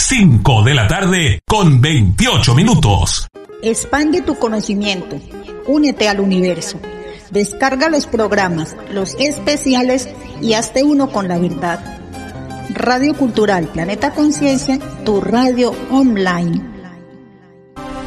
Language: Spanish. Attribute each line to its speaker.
Speaker 1: 5 de la tarde con 28 minutos.
Speaker 2: Expande tu conocimiento. Únete al universo. Descarga los programas, los especiales y hazte uno con la verdad. Radio Cultural Planeta Conciencia, tu radio online.